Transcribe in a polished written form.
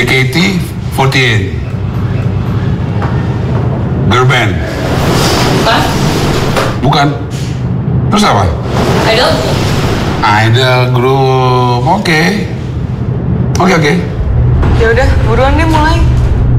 JKT48. Girl band. Bukan? Bukan. Terus apa? Idol? Idol group. Oke. Ya udah, buruan deh mulai.